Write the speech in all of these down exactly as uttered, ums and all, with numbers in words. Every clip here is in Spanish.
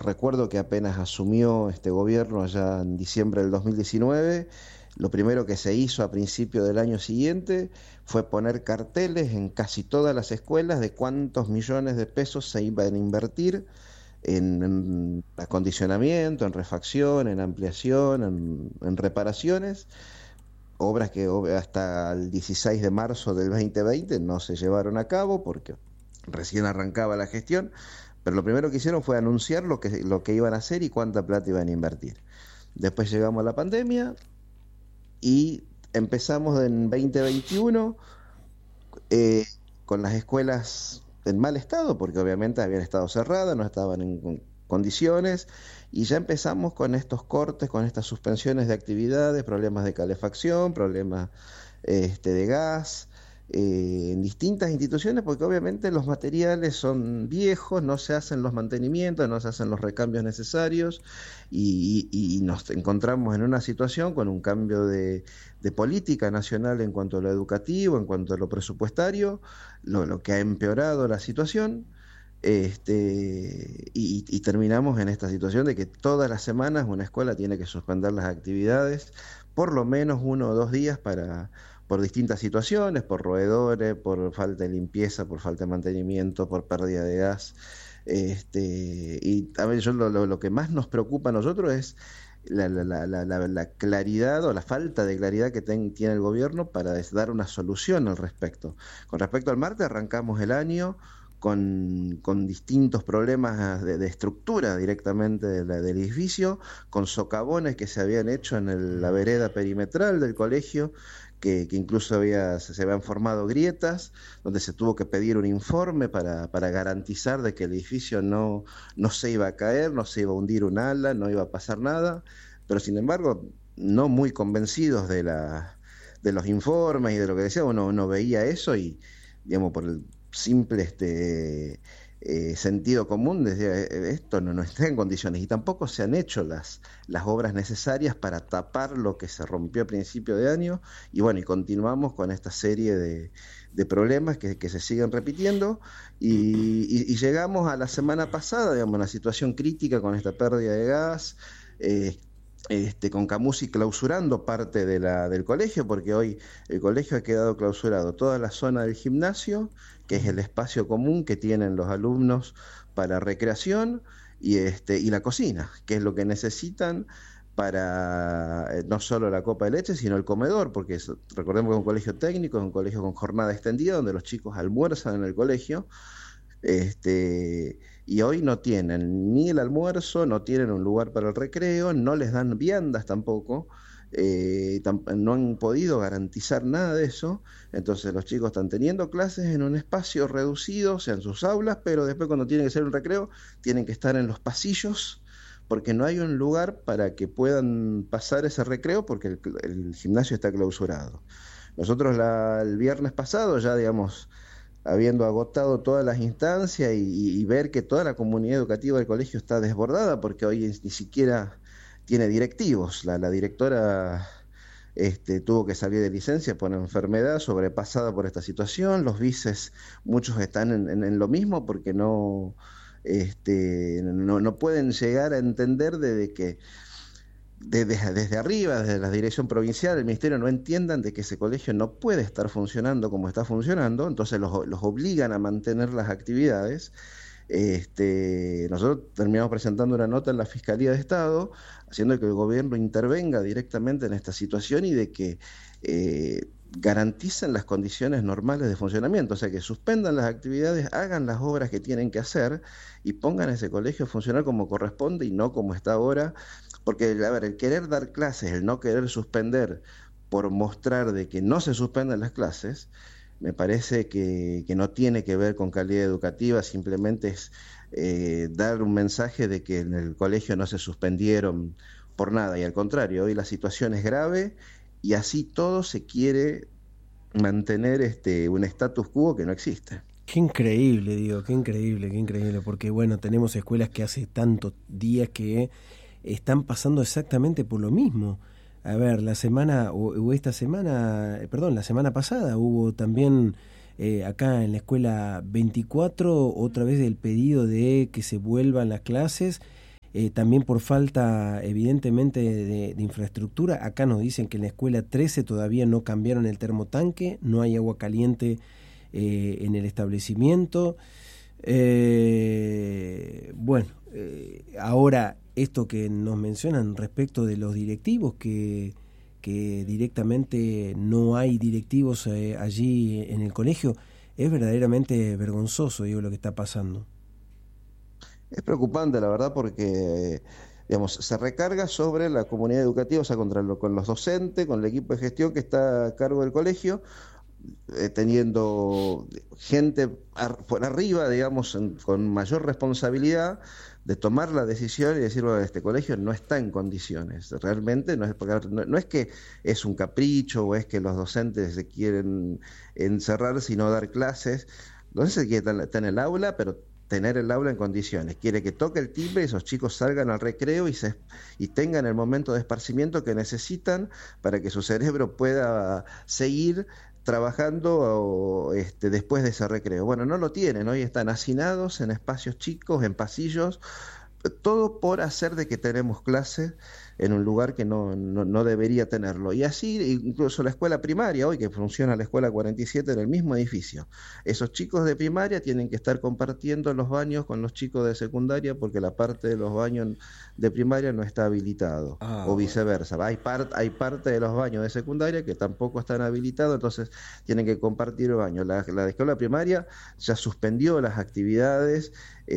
recuerdo que apenas asumió este gobierno allá en diciembre del dos mil diecinueve, lo primero que se hizo a principio del año siguiente fue poner carteles en casi todas las escuelas de cuántos millones de pesos se iban a invertir en, en acondicionamiento, en refacción, en ampliación, en, en reparaciones, obras que ob- hasta el dieciséis de marzo del dos mil veinte no se llevaron a cabo porque recién arrancaba la gestión, pero lo primero que hicieron fue anunciar lo que, lo que iban a hacer y cuánta plata iban a invertir. Después llegamos a la pandemia y empezamos en dos mil veintiuno eh, con las escuelas en mal estado, porque obviamente habían estado cerradas, no estaban en con- condiciones, y ya empezamos con estos cortes, con estas suspensiones de actividades, problemas de calefacción, problemas este, de gas, eh, en distintas instituciones, porque obviamente los materiales son viejos, no se hacen los mantenimientos, no se hacen los recambios necesarios, y, y- y nos encontramos en una situación con un cambio de, de política nacional en cuanto a lo educativo, en cuanto a lo presupuestario, lo, lo que ha empeorado la situación. Este, y, y terminamos en esta situación de que todas las semanas una escuela tiene que suspender las actividades por lo menos uno o dos días para, por distintas situaciones, por roedores, por falta de limpieza, por falta de mantenimiento, por pérdida de gas. Este, y a ver, yo lo, lo, lo que más nos preocupa a nosotros es la, la, la, la, la- la claridad o la falta de claridad que ten- tiene el gobierno para des- dar una solución al respecto. Con respecto al martes, arrancamos el año con, con distintos problemas de, de estructura directamente de la- del edificio, con socavones que se habían hecho en el- la vereda perimetral del colegio, que, que incluso había, se, se habían formado grietas, donde se tuvo que pedir un informe para, para garantizar de que el edificio no, no se iba a caer, no se iba a hundir un ala, no iba a pasar nada, pero sin embargo, no muy convencidos de la, de los informes y de lo que decía, uno, uno veía eso y, digamos, por el simple este eh, sentido común, decía, "Eh, esto no, no está en condiciones", y tampoco se han hecho las, las obras necesarias para tapar lo que se rompió a principio de año, y bueno, y continuamos con esta serie de, de problemas que, que se siguen repitiendo, y, y- y llegamos a la semana pasada, digamos, una situación crítica con esta pérdida de gas, eh, este, con Camusi clausurando parte de la, del colegio, porque hoy el colegio ha quedado clausurado, toda la zona del gimnasio, que es el espacio común que tienen los alumnos para recreación, y, este, y la cocina, que es lo que necesitan para eh, no solo la copa de leche, sino el comedor, porque es- recordemos que es un colegio técnico, es un colegio con jornada extendida, donde los chicos almuerzan en el colegio, este, y hoy no tienen ni el almuerzo, no tienen un lugar para el recreo, no les dan viandas tampoco, eh, tam- no han podido garantizar nada de eso, entonces los chicos están teniendo clases en un espacio reducido, o sea, en sus aulas, pero después cuando tiene que ser un recreo, tienen que estar en los pasillos, porque no hay un lugar para que puedan pasar ese recreo, porque el, el gimnasio está clausurado. Nosotros la- el viernes pasado ya, digamos, habiendo agotado todas las instancias y, y ver que toda la comunidad educativa del colegio está desbordada, porque hoy es- ni siquiera tiene directivos. La, la directora este, tuvo que salir de licencia por enfermedad, sobrepasada por esta situación. Los vices, muchos están en, en- en lo mismo porque no, este, no, no pueden llegar a entender de, de que de- de- desde arriba, desde la dirección provincial, el ministerio, no entiendan de que ese colegio no puede estar funcionando como está funcionando, entonces los, los obligan a mantener las actividades. Este, nosotros terminamos presentando una nota en la Fiscalía de Estado, haciendo que el gobierno intervenga directamente en esta situación y de que eh, garanticen las condiciones normales de funcionamiento, o sea, que suspendan las actividades, hagan las obras que tienen que hacer y pongan ese colegio a funcionar como corresponde y no como está ahora, porque, a ver, el querer dar clases, el no querer suspender por mostrar de que no se suspenden las clases, me parece que, que no tiene que ver con calidad educativa, simplemente es eh, dar un mensaje de que en el colegio no se suspendieron por nada, y al contrario, hoy la situación es grave y así todo se quiere mantener este, un status quo que no existe. Qué increíble, digo, qué increíble, qué increíble, porque bueno, tenemos escuelas que hace tantos días que están pasando exactamente por lo mismo. A ver, la semana, o, o esta semana, eh, perdón, la semana pasada hubo también eh, acá en la escuela veinticuatro otra vez el pedido de que se vuelvan las clases, eh, también por falta evidentemente de, de infraestructura. Acá nos dicen que en la escuela trece todavía no cambiaron el termotanque, no hay agua caliente eh, en el establecimiento. Eh, bueno, eh, ahora esto que nos mencionan respecto de los directivos, que, que directamente no hay directivos eh, allí en el colegio, es verdaderamente vergonzoso, digo, lo que está pasando. Es preocupante, la verdad, porque digamos, se recarga sobre la comunidad educativa, o sea, contra lo, con los docentes, con el equipo de gestión que está a cargo del colegio, eh, teniendo gente ar, por arriba, digamos, en, con mayor responsabilidad de tomar la decisión y decir, bueno, este colegio no está en condiciones, realmente no es, no, no es que es un capricho o es que los docentes se quieren encerrar sino dar clases. Entonces se quiere estar en el aula, pero tener el aula en condiciones, quiere que toque el timbre y esos chicos salgan al recreo y, se, y tengan el momento de esparcimiento que necesitan para que su cerebro pueda seguir trabajando o, este, después de ese recreo. Bueno, no lo tienen, hoy están hacinados en espacios chicos, en pasillos, todo por hacer de que tenemos clases en un lugar que no, no, no debería tenerlo. Y así incluso la escuela primaria, hoy que funciona la escuela cuarenta y siete en el mismo edificio. Esos chicos de primaria tienen que estar compartiendo los baños con los chicos de secundaria porque la parte de los baños de primaria no está habilitado, ah, o viceversa. Bueno. Hay, part, hay parte de los baños de secundaria que tampoco están habilitados, entonces tienen que compartir el baño. La, la escuela primaria ya suspendió las actividades,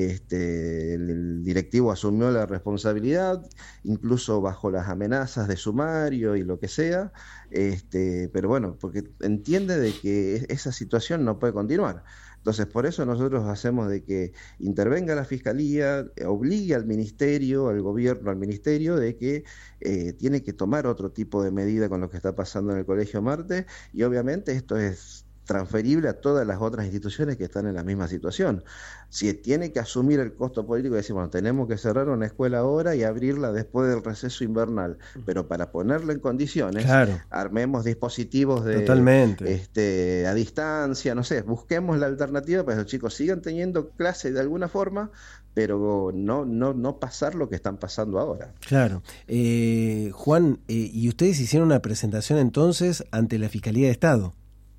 este, el, el directivo asumió la responsabilidad, incluso bajo las amenazas de sumario y lo que sea, este, pero bueno, porque entiende de que esa situación no puede continuar. Entonces, por eso nosotros hacemos de que intervenga la Fiscalía, obligue al Ministerio, al Gobierno, al Ministerio, de que eh, tiene que tomar otro tipo de medida con lo que está pasando en el Colegio Marte, y obviamente esto es transferible a todas las otras instituciones que están en la misma situación. Si tiene que asumir el costo político y decir, bueno, tenemos que cerrar una escuela ahora y abrirla después del receso invernal, pero para ponerla en condiciones, claro, armemos dispositivos de Totalmente. Este, a distancia, no sé, busquemos la alternativa para que los chicos sigan teniendo clases de alguna forma, pero no, no, no pasar lo que están pasando ahora. Claro. Eh, Juan, eh, ¿y ustedes hicieron una presentación entonces ante la Fiscalía de Estado?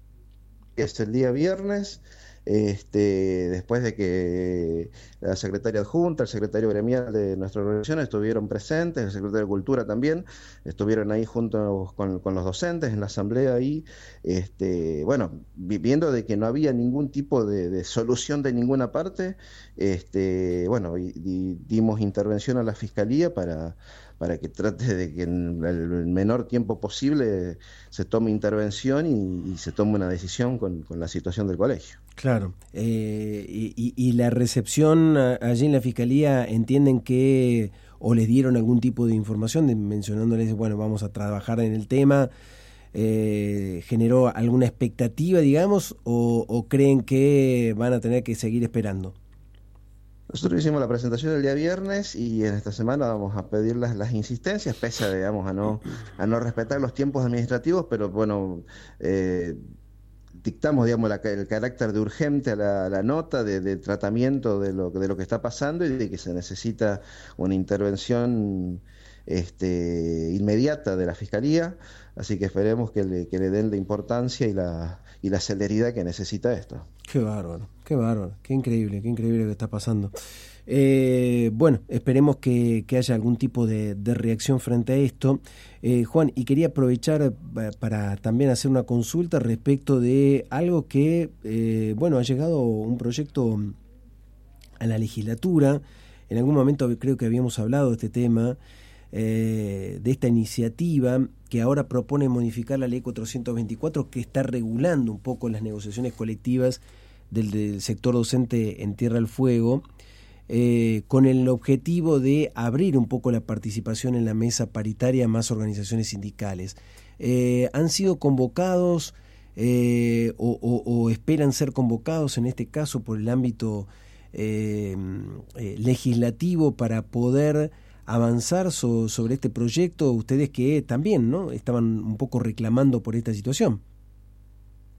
Es el día viernes, este, después de que la secretaria adjunta, el secretario gremial de nuestra organización estuvieron presentes, el secretario de Cultura también, estuvieron ahí juntos con, con los docentes en la asamblea ahí, este, bueno, viendo de que no había ningún tipo de, de solución de ninguna parte, este, bueno, y, y dimos intervención a la Fiscalía para... para que trate de que en el menor tiempo posible se tome intervención y, y se tome una decisión con, con la situación del colegio. Claro. Eh, y, y la recepción allí en la Fiscalía, ¿entienden que o les dieron algún tipo de información de, mencionándoles, bueno, vamos a trabajar en el tema? Eh, ¿Generó alguna expectativa, digamos, o, o creen que van a tener que seguir esperando? Nosotros hicimos la presentación el día viernes y en esta semana vamos a pedir las, las insistencias, pese a, digamos, a no, a no respetar los tiempos administrativos, pero bueno, eh, dictamos, digamos, la, el carácter de urgente a la, a la nota de, de tratamiento de lo, de lo que está pasando y de que se necesita una intervención este, inmediata de la Fiscalía, así que esperemos que le, que le den la importancia y la, y la celeridad que necesita esto. Qué bárbaro, qué bárbaro, qué increíble, qué increíble lo que está pasando. Eh, bueno, esperemos que, que haya algún tipo de, de reacción frente a esto. Eh, Juan, y quería aprovechar para también hacer una consulta respecto de algo que, eh, bueno, ha llegado un proyecto a la legislatura. En algún momento creo que habíamos hablado de este tema, eh, de esta iniciativa que ahora propone modificar la ley cuatrocientos veinticuatro, que está regulando un poco las negociaciones colectivas del, del sector docente en Tierra del Fuego, eh, con el objetivo de abrir un poco la participación en la mesa paritaria a más organizaciones sindicales. Eh, ¿Han sido convocados eh, o, o, o esperan ser convocados en este caso por el ámbito eh, eh, legislativo para poder avanzar so, sobre este proyecto, ustedes que también, ¿no?, estaban un poco reclamando por esta situación?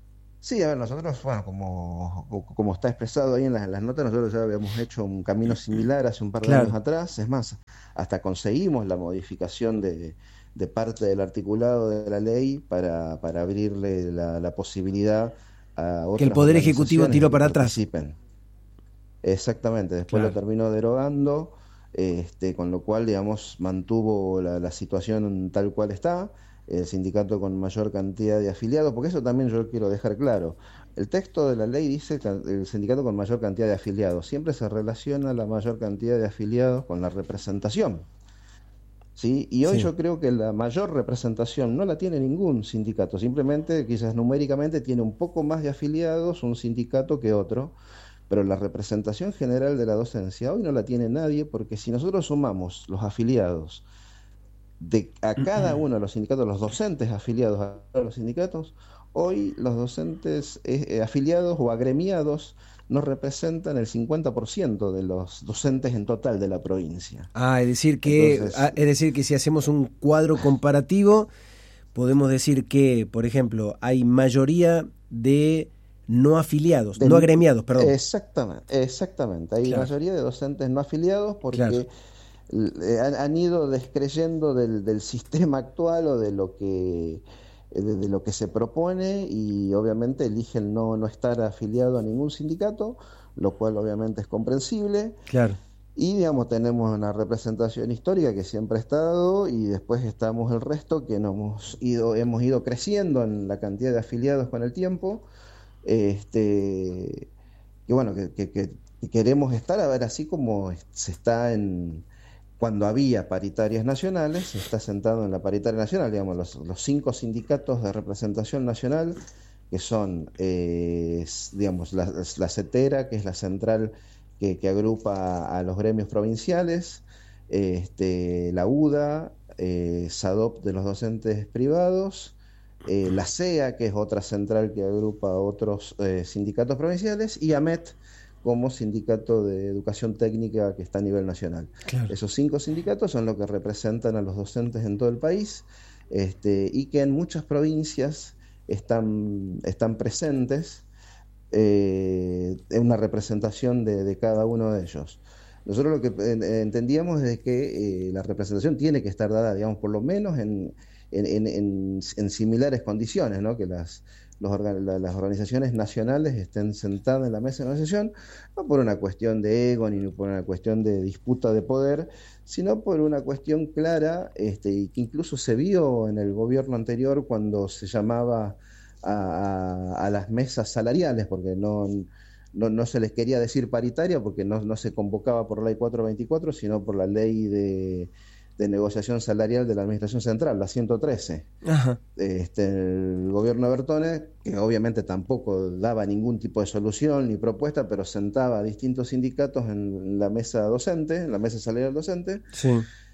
Sí, a ver, nosotros, bueno, como, como está expresado ahí en las, en las notas, nosotros ya habíamos hecho un camino similar hace un par de años Claro, atrás. Es más, hasta conseguimos la modificación de, de parte del articulado de la ley para, para abrirle la, la posibilidad a que el otras Poder Ejecutivo organizaciones de tiró que para atrás. participen. Exactamente, después lo Claro. terminó derogando, este, con lo cual, digamos, mantuvo la, la situación tal cual está, el sindicato con mayor cantidad de afiliados, porque eso también yo quiero dejar claro. El texto de la ley dice que el sindicato con mayor cantidad de afiliados. Siempre se relaciona la mayor cantidad de afiliados con la representación. ¿Sí? Y hoy Sí. yo creo que la mayor representación no la tiene ningún sindicato, simplemente quizás numéricamente tiene un poco más de afiliados un sindicato que otro, pero la representación general de la docencia hoy no la tiene nadie, porque si nosotros sumamos los afiliados de a cada uno de los sindicatos, los docentes afiliados a los sindicatos, hoy los docentes eh, afiliados o agremiados nos representan el cincuenta por ciento de los docentes en total de la provincia. Ah, es decir que, Entonces, ah, es decir que si hacemos un cuadro comparativo, podemos decir que, por ejemplo, hay mayoría de no afiliados, no de, agremiados, perdón. exactamente, exactamente, hay Claro, mayoría de docentes no afiliados claro. porque eh, han, han ido descreyendo del, del sistema actual o de lo que eh, de, de lo que se propone y obviamente eligen no, no estar afiliado a ningún sindicato, lo cual obviamente es comprensible. Claro. Y digamos, tenemos una representación histórica que siempre ha estado y después estamos el resto que nos hemos ido, hemos ido creciendo en la cantidad de afiliados con el tiempo. Este, que bueno, que, que, que queremos estar, a ver, así como se está en cuando había paritarias nacionales, se está sentado en la paritaria nacional, digamos, los, los cinco sindicatos de representación nacional, que son, eh, digamos, la, la CETERA, que es la central que, que agrupa a los gremios provinciales, este, la UDA, eh, SADOP de los docentes privados, eh, la CEA, que es otra central que agrupa a otros eh, sindicatos provinciales, y AMET como sindicato de educación técnica que está a nivel nacional. Claro. Esos cinco sindicatos son los que representan a los docentes en todo el país, este, y que en muchas provincias están, están presentes eh, en una representación de, de cada uno de ellos. Nosotros lo que eh, entendíamos es que eh, la representación tiene que estar dada, digamos, por lo menos en, en, en, en, en similares condiciones, ¿no? Que las, los organ la, las organizaciones nacionales estén sentadas en la mesa de negociación, no por una cuestión de ego ni por una cuestión de disputa de poder, sino por una cuestión clara, este, y que incluso se vio en el gobierno anterior cuando se llamaba a, a, a las mesas salariales, porque no, no, no se les quería decir paritaria, porque no, no se convocaba por la ley cuatrocientos veinticuatro, sino por la ley de, de negociación salarial de la Administración Central, la ciento trece. Ajá. Este, el gobierno de Bertone, que obviamente tampoco daba ningún tipo de solución ni propuesta, pero sentaba a distintos sindicatos en la mesa docente, en la mesa salarial docente, Sí.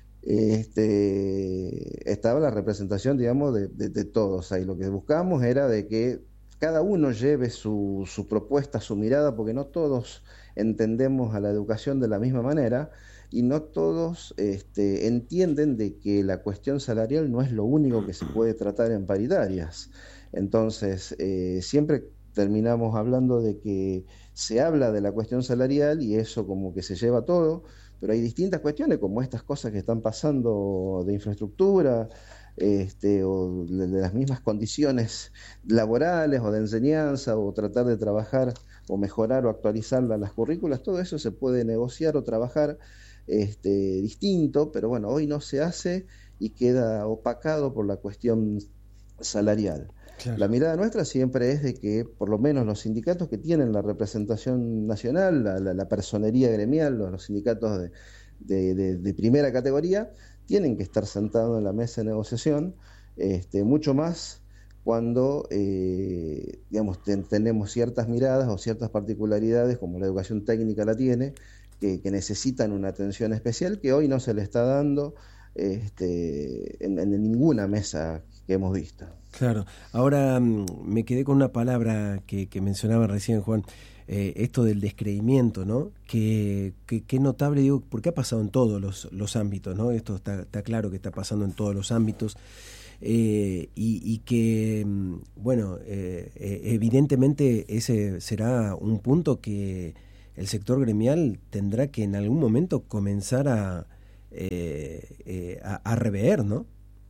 este, estaba la representación, digamos, de, de, de todos ahí. Lo que buscábamos era de que cada uno lleve su, su propuesta, su mirada, porque no todos entendemos a la educación de la misma manera y no todos este, entienden de que la cuestión salarial no es lo único que se puede tratar en paritarias. Entonces, eh, siempre terminamos hablando de que se habla de la cuestión salarial y eso como que se lleva todo, pero hay distintas cuestiones como estas cosas que están pasando de infraestructura, este, o de, de las mismas condiciones laborales o de enseñanza, o tratar de trabajar o mejorar o actualizar las currículas, todo eso se puede negociar o trabajar este, distinto, pero bueno, hoy no se hace y queda opacado por la cuestión salarial. Claro. La mirada nuestra siempre es de que por lo menos los sindicatos que tienen la representación nacional, la, la, la personería gremial, los, los sindicatos de, de, de, de primera categoría, tienen que estar sentados en la mesa de negociación, este, mucho más cuando eh, digamos, ten, tenemos ciertas miradas o ciertas particularidades, como la educación técnica la tiene, que, que necesitan una atención especial que hoy no se le está dando este, en, en ninguna mesa que hemos visto. Claro. Ahora mmm, me quedé con una palabra que, que mencionaba recién, Juan, eh, esto del descreimiento, ¿no? Que, que, que notable, digo, porque ha pasado en todos los, los ámbitos, ¿no? Esto está, está claro que está pasando en todos los ámbitos. eh, y, y que, bueno, eh, evidentemente ese será un punto que el sector gremial tendrá que en algún momento comenzar a, eh, eh, a, a rever, ¿no?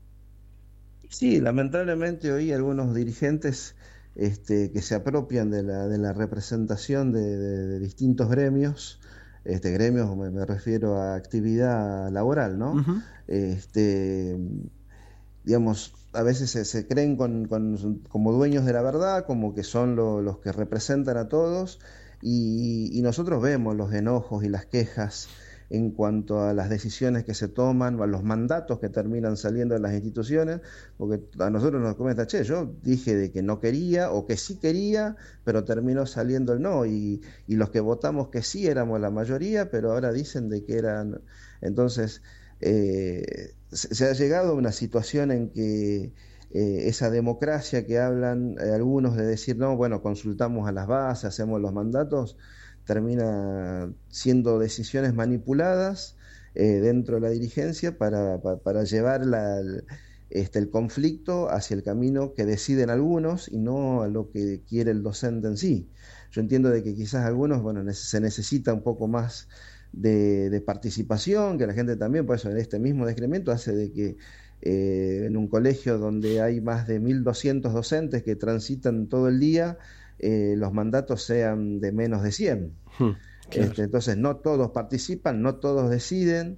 Sí, lamentablemente hoy algunos dirigentes este, que se apropian de la, de la representación de, de- de distintos gremios, este, gremios me, me refiero a actividad laboral, ¿no? Ujú. Este, digamos, a veces se, se creen con, con- como dueños de la verdad, como que son lo- los que representan a todos, y, y nosotros vemos los enojos y las quejas en cuanto a las decisiones que se toman o a los mandatos que terminan saliendo de las instituciones, porque a nosotros nos comenta, che, yo dije de que no quería o que sí quería, pero terminó saliendo el no, y, y los que votamos que sí éramos la mayoría, pero ahora dicen de que eran... Entonces, eh, se, se ha llegado a una situación en que eh, esa democracia que hablan eh, algunos de decir, no, bueno, consultamos a las bases, hacemos los mandatos, termina siendo decisiones manipuladas eh, dentro de la dirigencia para, para, para llevar la, el, este, el conflicto hacia el camino que deciden algunos y no a lo que quiere el docente en sí. Yo entiendo de que quizás algunos, bueno, ne- se necesita un poco más de, de participación, que la gente también, por eso en este mismo decremento hace de que eh, en un colegio donde hay más de mil doscientos docentes que transitan todo el día, eh, los mandatos sean de menos de cien. Hmm, claro. Este, entonces no todos participan, no todos deciden,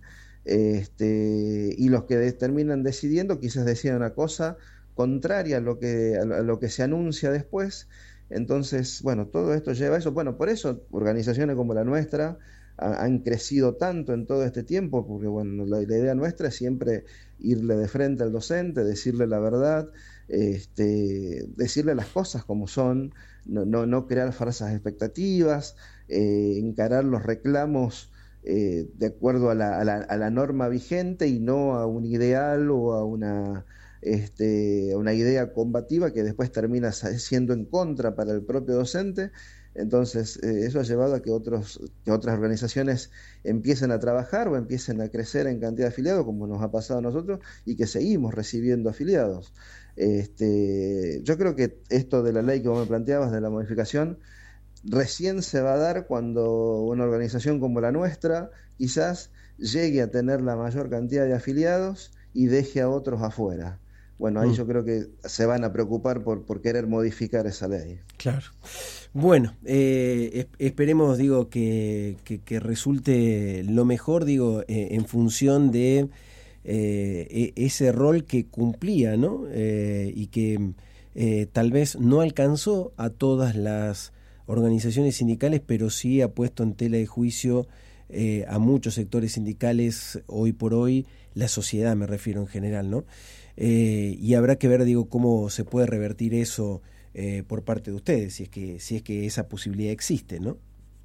este, y los que de- terminan decidiendo quizás deciden una cosa contraria a lo que, a lo, a lo que se anuncia después. Entonces, bueno, todo esto lleva a eso. Bueno, por eso organizaciones como la nuestra ha- han crecido tanto en todo este tiempo, porque bueno, la, la idea nuestra es siempre irle de frente al docente, decirle la verdad, este, decirle las cosas como son, no, no, no crear falsas expectativas, eh, encarar los reclamos eh, de acuerdo a la, a, la, a la norma vigente y no a un ideal o a una, este, a una idea combativa que después termina siendo en contra para el propio docente. Entonces, eh, eso ha llevado a que, otros, que otras organizaciones empiecen a trabajar o empiecen a crecer en cantidad de afiliados, como nos ha pasado a nosotros, y que seguimos recibiendo afiliados. Este, yo creo que esto de la ley que vos me planteabas, de la modificación, recién se va a dar cuando una organización como la nuestra quizás llegue a tener la mayor cantidad de afiliados y deje a otros afuera. Bueno, ahí Hmm, yo creo que se van a preocupar por, por querer modificar esa ley. claro. Bueno, eh, es- esperemos, digo, que, que, que resulte lo mejor, digo, eh, en función de eh, e- ese rol que cumplía, ¿no? Eh, y que eh, tal vez no alcanzó a todas las organizaciones sindicales, pero sí ha puesto en tela de juicio eh, a muchos sectores sindicales hoy por hoy, la sociedad me refiero en general, ¿no? Eh, y habrá que ver, digo, cómo se puede revertir eso eh, por parte de ustedes, si es que si es que esa posibilidad existe, ¿no?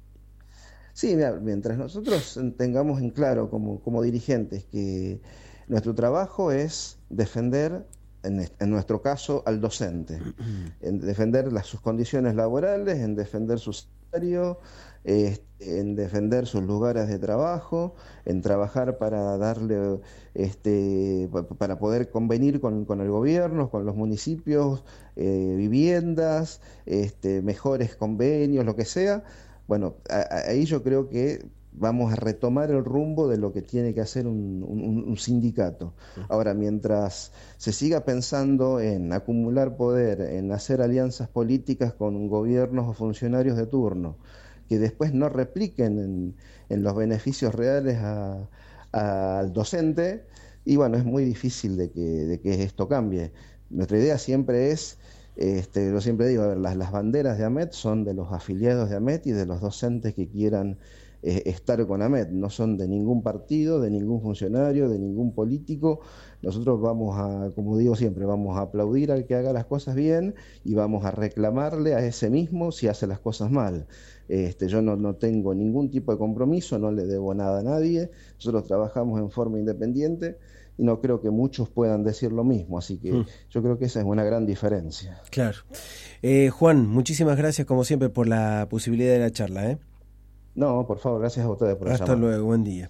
Sí, mira, mientras nosotros tengamos en claro como, como dirigentes que nuestro trabajo es defender, en, est- en nuestro caso, al docente, en defender las, sus condiciones laborales, en defender su salario, eh, en defender sus lugares de trabajo, en trabajar para darle, este, pa- para poder convenir con, con el gobierno, con los municipios, eh, viviendas, este, mejores convenios, lo que sea. Bueno, a- a- ahí yo creo que vamos a retomar el rumbo de lo que tiene que hacer un, un- un sindicato. Ahora, mientras se siga pensando en acumular poder, en hacer alianzas políticas con gobiernos o funcionarios de turno, que después no repliquen en, en los beneficios reales a- a- al docente, y bueno, es muy difícil de que, de que esto cambie. Nuestra idea siempre es este, yo siempre digo, a ver, las, las banderas de AMET son de los afiliados de AMET y de los docentes que quieran eh, estar con AMET, no son de ningún partido, de ningún funcionario, de ningún político. Nosotros vamos a, como digo siempre, vamos a aplaudir al que haga las cosas bien y vamos a reclamarle a ese mismo si hace las cosas mal. Este, yo no, no tengo ningún tipo de compromiso, no le debo nada a nadie, nosotros trabajamos en forma independiente y no creo que muchos puedan decir lo mismo, así que Hmm, yo creo que esa es una gran diferencia. claro. Eh, Juan, muchísimas gracias como siempre por la posibilidad de la charla, ¿eh? No, por favor, gracias a ustedes por la Hasta llamada. luego, buen día.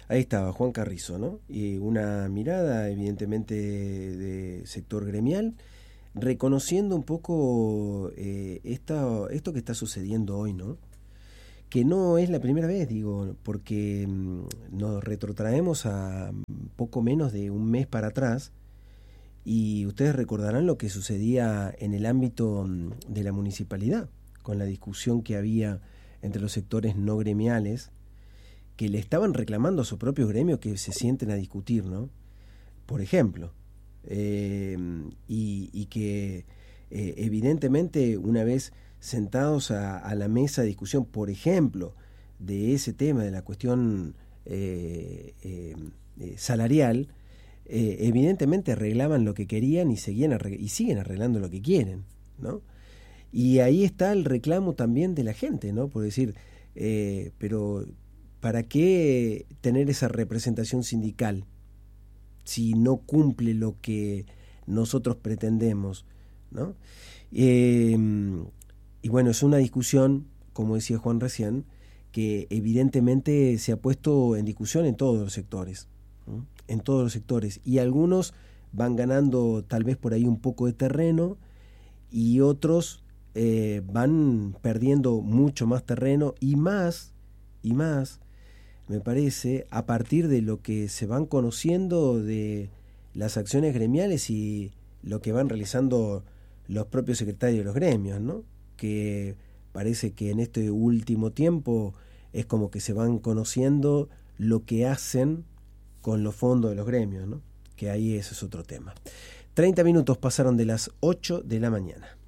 Ahí estaba Juan Carrizo, ¿no? Y una mirada evidentemente de sector gremial, reconociendo un poco eh, esta, esto que está sucediendo hoy, ¿no? Que no es la primera vez, digo, porque mmm, nos retrotraemos a poco menos de un mes para atrás, y ustedes recordarán lo que sucedía en el ámbito de la municipalidad, con la discusión que había entre los sectores no gremiales, que le estaban reclamando a su propio gremio que se sienten a discutir, ¿no? Por ejemplo, eh, y, y que eh, evidentemente una vez sentados a, a la mesa de discusión, por ejemplo, de ese tema, de la cuestión eh, eh, eh, salarial, eh, evidentemente arreglaban lo que querían y, seguían arregl- y siguen arreglando lo que quieren, ¿no? Y ahí está el reclamo también de la gente, ¿no? Por decir, eh, pero ¿para qué tener esa representación sindical si no cumple lo que nosotros pretendemos, ¿no? Eh, y bueno, es una discusión, como decía Juan recién, que evidentemente se ha puesto en discusión en todos los sectores, ¿no? En todos los sectores, y algunos van ganando tal vez por ahí un poco de terreno y otros eh, van perdiendo mucho más terreno y más, y más, me parece, a partir de lo que se van conociendo de las acciones gremiales y lo que van realizando los propios secretarios de los gremios, ¿no? Que parece que en este último tiempo es como que se van conociendo lo que hacen con los fondos de los gremios, ¿no? Que ahí ese es otro tema. treinta minutos pasaron de las ocho de la mañana.